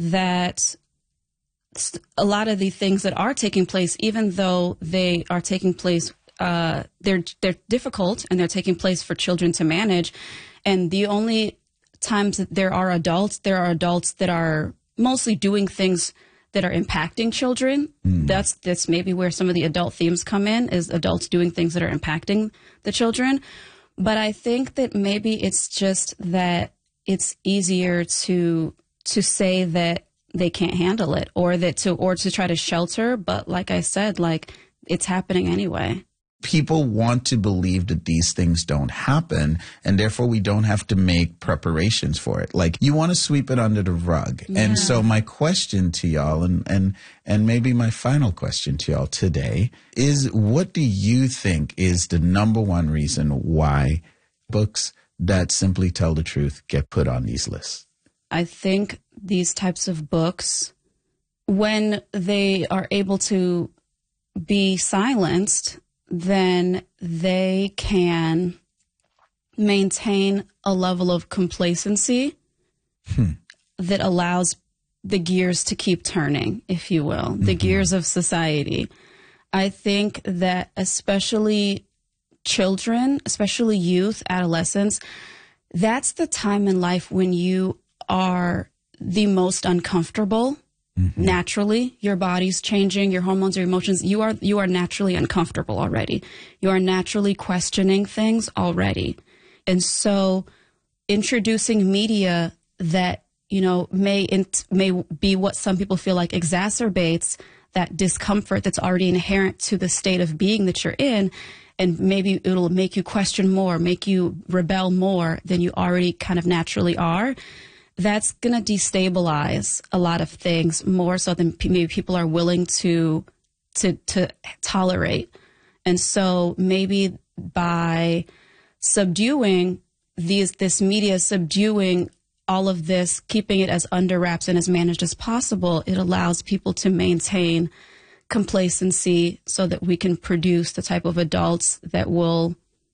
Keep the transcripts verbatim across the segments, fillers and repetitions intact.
that a lot of the things that are taking place, even though they are taking place, uh, they're they're difficult and they're taking place for children to manage. And the only times that there are adults, there are adults that are mostly doing things that are impacting children. Mm. That's that's maybe where some of the adult themes come in, is adults doing things that are impacting the children. But I think that maybe it's just that it's easier to to say that they can't handle it, or that to or to try to shelter. But like I said, like, it's happening anyway. People want to believe that these things don't happen, and therefore we don't have to make preparations for it. Like, you want to sweep it under the rug. Yeah. And so my question to y'all, and, and, and maybe my final question to y'all today, is what do you think is the number one reason why books that simply tell the truth get put on these lists? I think these types of books, when they are able to be silenced, then they can maintain a level of complacency hmm. that allows the gears to keep turning, if you will, the mm-hmm. gears of society. I think that especially children, especially youth, adolescents, that's the time in life when you are the most uncomfortable. Mm-hmm. Naturally, your body's changing, your hormones, your emotions, you are you are naturally uncomfortable already. You are naturally questioning things already. And so introducing media that, you know, may may be what some people feel like exacerbates that discomfort that's already inherent to the state of being that you're in, and maybe it'll make you question more, make you rebel more than you already kind of naturally are. That's going to destabilize a lot of things more so than p- maybe people are willing to, to, to tolerate. And so maybe by subduing these, this media, subduing all of this, keeping it as under wraps and as managed as possible, it allows people to maintain complacency so that we can produce the type of adults that will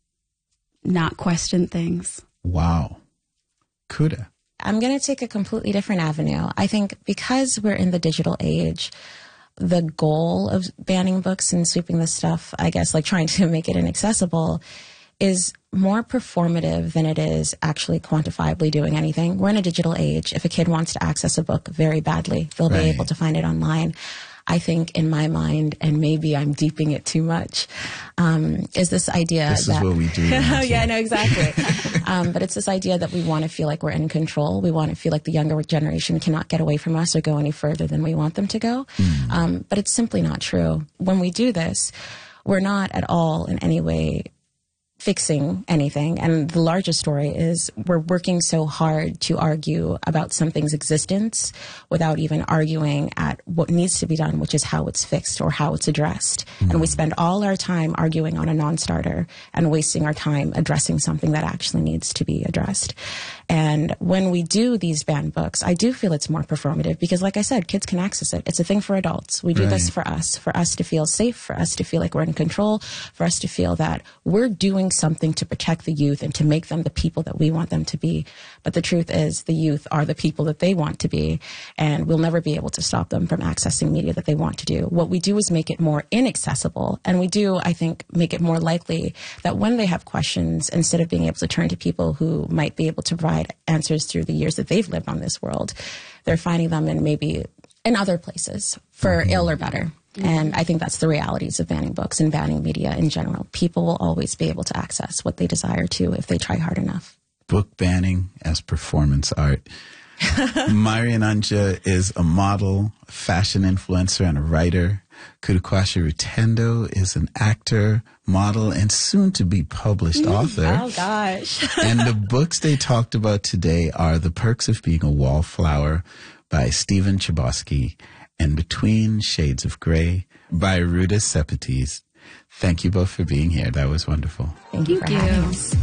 not question things. Wow. Kuda. I'm going to take a completely different avenue. I think because we're in the digital age, the goal of banning books and sweeping this stuff, I guess, like trying to make it inaccessible, is more performative than it is actually quantifiably doing anything. We're in a digital age. If a kid wants to access a book very badly, they'll right. be able to find it online. I think in my mind, and maybe I'm deeping it too much, um, is this idea this that... This is what we do. Yeah, no, exactly. um, but it's this idea that we want to feel like we're in control. We want to feel like the younger generation cannot get away from us or go any further than we want them to go. Mm. Um, but it's simply not true. When we do this, we're not at all in any way fixing anything. And the larger story is we're working so hard to argue about something's existence without even arguing at what needs to be done, which is how it's fixed or how it's addressed. Mm-hmm. And we spend all our time arguing on a non-starter and wasting our time addressing something that actually needs to be addressed. And when we do these banned books, I do feel it's more performative because, like I said, kids can access it. It's a thing for adults. We do right. this for us, for us to feel safe, for us to feel like we're in control, for us to feel that we're doing something to protect the youth and to make them the people that we want them to be. But the truth is the youth are the people that they want to be, and we'll never be able to stop them from accessing media that they want to do. What we do is make it more inaccessible, and we do, I think, make it more likely that when they have questions, instead of being able to turn to people who might be able to provide answers through the years that they've lived on this world, they're finding them in maybe in other places for mm-hmm. ill or better. Mm-hmm. And I think that's the realities of banning books and banning media in general. People will always be able to access what they desire to if they try hard enough. Book banning as performance art. Marian Anja is a model, a fashion influencer, and a writer. Kudukwashi Rutendo is an actor, model, and soon-to-be published author. Oh, gosh. And the books they talked about today are The Perks of Being a Wallflower by Stephen Chbosky and Between Shades of Grey by Ruta Sepetys. Thank you both for being here. That was wonderful. Thank you for Thank having you. us.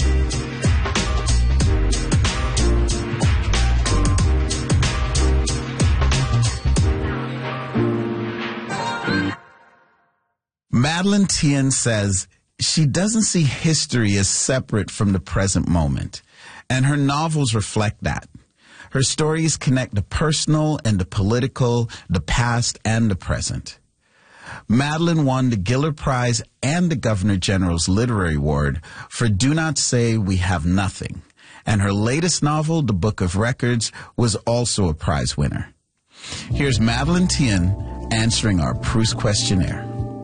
Madeline Tien says she doesn't see history as separate from the present moment, and her novels reflect that. Her stories connect the personal and the political, the past and the present. Madeline won the Giller Prize and the Governor General's Literary Award for Do Not Say We Have Nothing, and her latest novel, The Book of Records, was also a prize winner. Here's Madeline Tien answering our Proust questionnaire.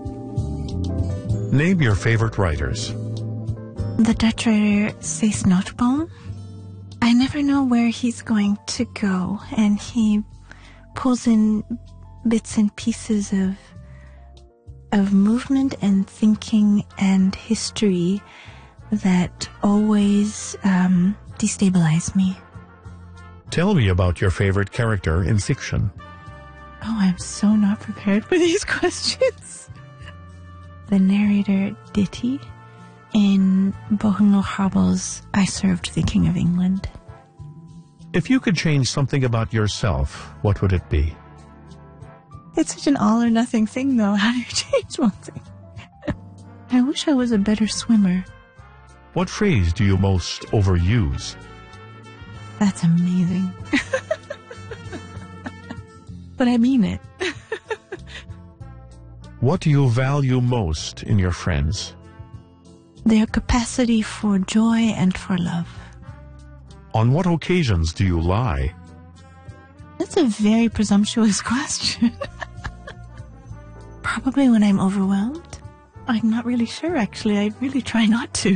Name your favorite writers. The Dutch writer Cees Notenboom. I never know where he's going to go, and he pulls in bits and pieces of of movement and thinking and history that always um, destabilize me. Tell me about your favorite character in fiction. Oh, I'm so not prepared for these questions. The narrator Ditty in Bohemil Hrabel's I Served the King of England. If you could change something about yourself, what would it be? It's such an all or nothing thing, though. How do you change one thing? I wish I was a better swimmer. What phrase do you most overuse? That's amazing. But I mean it. What do you value most in your friends? Their capacity for joy and for love. On what occasions do you lie? That's a very presumptuous question. Probably when I'm overwhelmed. I'm not really sure, actually. I really try not to.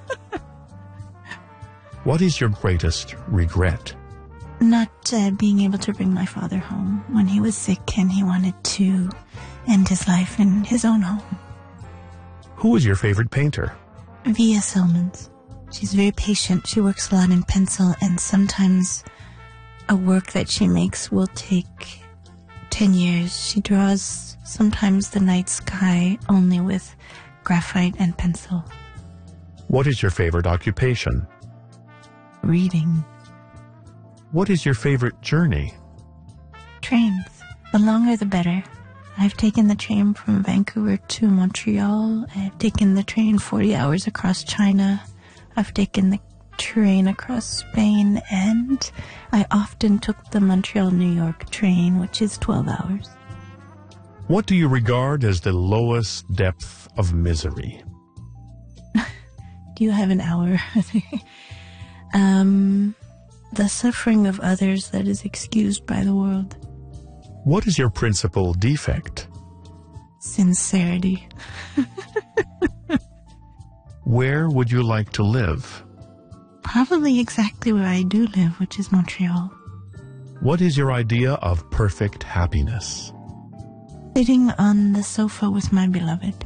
What is your greatest regret? Not uh, being able to bring my father home when he was sick and he wanted to end his life in his own home. Who is your favorite painter? Via Silmans. She's very patient. She works a lot in pencil, and sometimes a work that she makes will take ten years. She draws sometimes the night sky only with graphite and pencil. What is your favorite occupation? Reading. What is your favorite journey? Trains. The longer the better. I've taken the train from Vancouver to Montreal. I've taken the train forty hours across China. I've taken the train across Spain, and I often took the Montreal-New York train, which is twelve hours. What do you regard as the lowest depth of misery? Do you have an hour? um, the suffering of others that is excused by the world. What is your principal defect? Sincerity. Where would you like to live? Probably exactly where I do live, which is Montreal. What is your idea of perfect happiness? Sitting on the sofa with my beloved.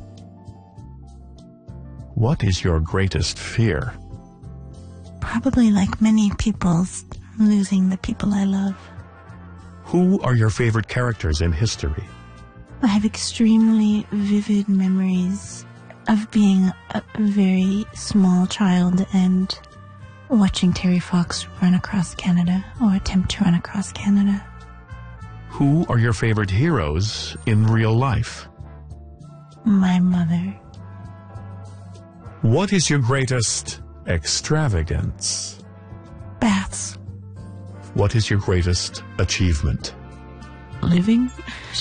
What is your greatest fear? Probably, like many people, losing the people I love. Who are your favorite characters in history? I have extremely vivid memories of being a very small child and watching Terry Fox run across Canada, or attempt to run across Canada. Who are your favorite heroes in real life? My mother. What is your greatest extravagance? Baths. What is your greatest achievement? Living?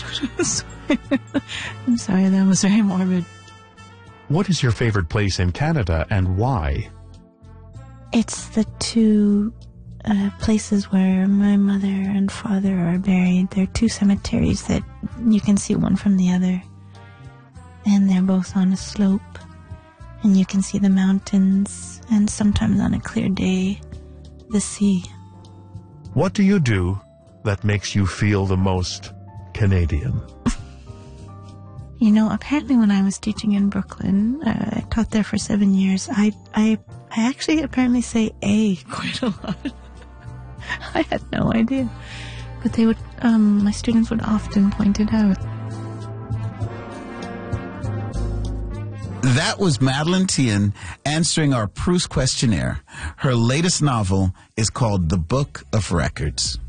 I'm sorry, that was very morbid. What is your favorite place in Canada and why? It's the two uh, places where my mother and father are buried. They're two cemeteries that you can see one from the other. And they're both on a slope. And you can see the mountains, and sometimes on a clear day, the sea. What do you do that makes you feel the most Canadian? You know, apparently when I was teaching in Brooklyn, uh, I taught there for seven years, I, I, I actually apparently say A quite a lot. I had no idea. But they would, um, my students would often point it out. That was Madeline Tien answering our Proust questionnaire. Her latest novel is called The Book of Records.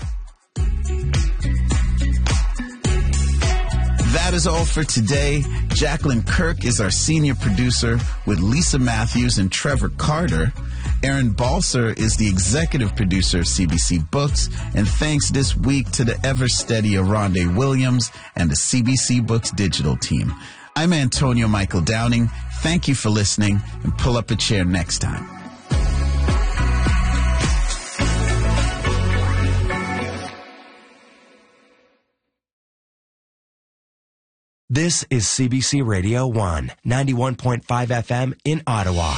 That is all for today. Jacqueline Kirk is our senior producer with Lisa Matthews and Trevor Carter. Aaron Balser is the executive producer of C B C Books, and thanks this week to the ever-steady Aronde Williams and the C B C Books digital team. I'm Antonio Michael Downing. Thank you for listening, and pull up a chair next time. This is C B C Radio one, ninety-one point five F M in Ottawa.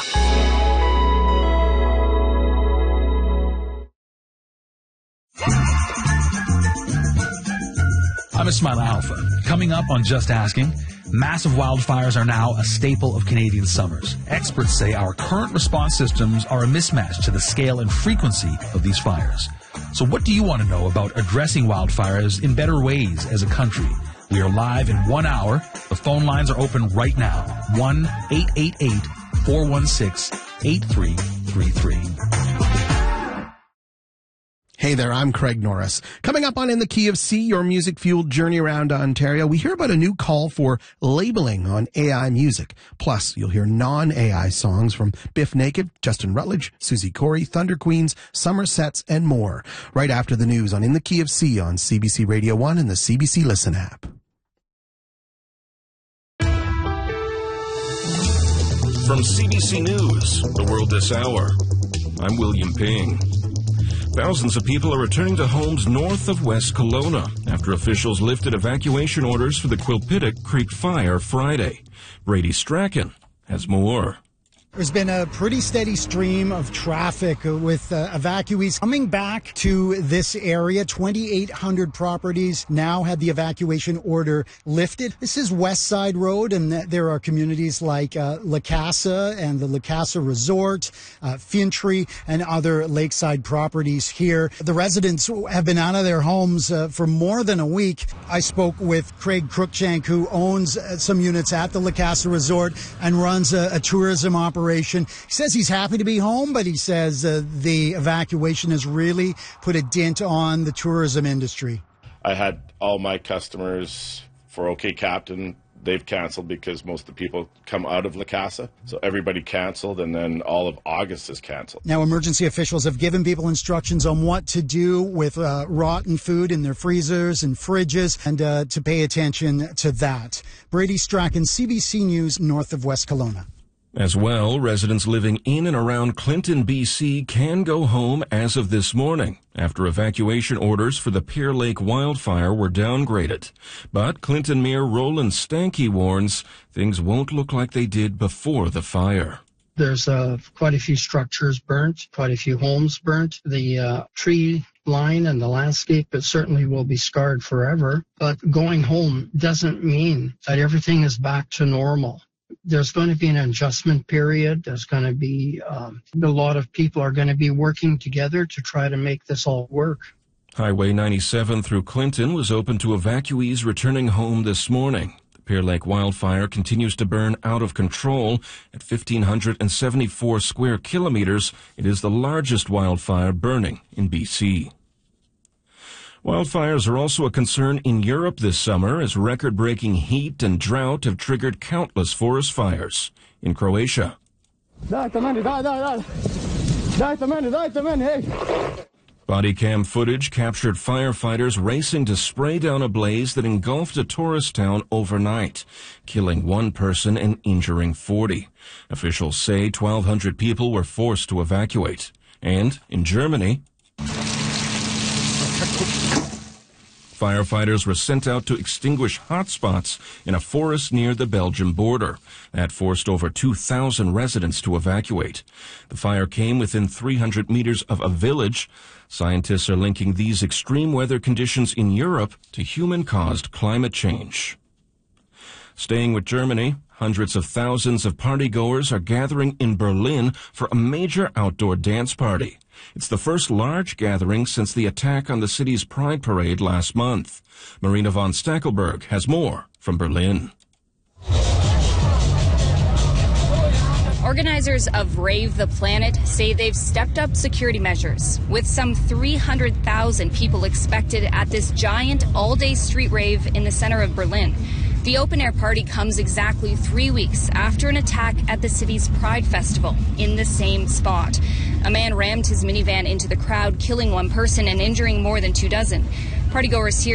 I'm Ismail Alpha. Coming up on Just Asking, massive wildfires are now a staple of Canadian summers. Experts say our current response systems are a mismatch to the scale and frequency of these fires. So what do you want to know about addressing wildfires in better ways as a country? We are live in one hour. The phone lines are open right now. one eight eight eight, four one six, eight three three three. Hey there, I'm Craig Norris. Coming up on In the Key of C, your music-fueled journey around Ontario, we hear about a new call for labeling on A I music. Plus, you'll hear non-A I songs from Biff Naked, Justin Rutledge, Susie Corey, Thunder Queens, Somersets, and more. Right after the news on In the Key of C on C B C Radio one and the C B C Listen app. From C B C News, The World This Hour, I'm William Ping. Thousands of people are returning to homes north of West Kelowna after officials lifted evacuation orders for the Quilpitick Creek fire Friday. Brady Strachan has more. There's been a pretty steady stream of traffic with uh, evacuees coming back to this area. twenty-eight hundred properties now had the evacuation order lifted. This is West Side Road, and there are communities like uh, La Casa and the La Casa Resort, uh, Fintry, and other lakeside properties here. The residents have been out of their homes uh, for more than a week. I spoke with Craig Cruikshank, who owns uh, some units at the La Casa Resort and runs a, a tourism operation. He says he's happy to be home, but he says uh, the evacuation has really put a dent on the tourism industry. I had all my customers for OK Captain. They've canceled because most of the people come out of La Casa. So everybody canceled, and then all of August is canceled. Now, emergency officials have given people instructions on what to do with uh, rotten food in their freezers and fridges, and uh, to pay attention to that. Brady Strachan, C B C News, north of West Kelowna. As well, residents living in and around Clinton, B C can go home as of this morning after evacuation orders for the Pear Lake wildfire were downgraded. But Clinton Mayor Roland Stanky warns things won't look like they did before the fire. There's uh, quite a few structures burnt, quite a few homes burnt. The uh, tree line and the landscape, it certainly will be scarred forever. But going home doesn't mean that everything is back to normal. There's going to be an adjustment period. There's going to be um, a lot of people are going to be working together to try to make this all work. Highway ninety-seven through Clinton was open to evacuees returning home this morning. The Pear Lake wildfire continues to burn out of control at one thousand five hundred seventy-four square kilometers. It is the largest wildfire burning in B C. Wildfires are also a concern in Europe this summer as record-breaking heat and drought have triggered countless forest fires. In Croatia, body cam footage captured firefighters racing to spray down a blaze that engulfed a tourist town overnight, killing one person and injuring forty. Officials say twelve hundred people were forced to evacuate. And in Germany, firefighters were sent out to extinguish hotspots in a forest near the Belgian border. That forced over two thousand residents to evacuate. The fire came within three hundred meters of a village. Scientists are linking these extreme weather conditions in Europe to human-caused climate change. Staying with Germany, hundreds of thousands of partygoers are gathering in Berlin for a major outdoor dance party. It's the first large gathering since the attack on the city's Pride Parade last month. Marina von Stackelberg has more from Berlin. Organizers of Rave the Planet say they've stepped up security measures, with some three hundred thousand people expected at this giant all-day street rave in the center of Berlin. The open-air party comes exactly three weeks after an attack at the city's Pride Festival in the same spot. A man rammed his minivan into the crowd, killing one person and injuring more than two dozen. Partygoers here